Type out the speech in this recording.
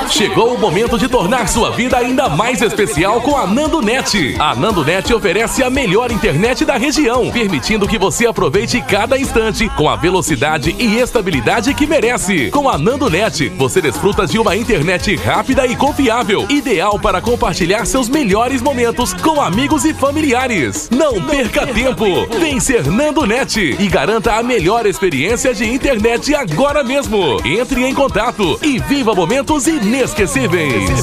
Chegou o momento de tornar sua vida ainda mais especial com a NandoNet. A NandoNet oferece a melhor internet da região, permitindo que você aproveite cada instante com a velocidade e estabilidade que merece. Com a NandoNet, você desfruta de uma internet rápida e confiável, ideal para compartilhar seus melhores momentos com amigos e familiares. Não perca tempo! Vem ser NandoNet e garanta a melhor experiência de internet agora mesmo. Entre em contato e viva momentos inesquecíveis.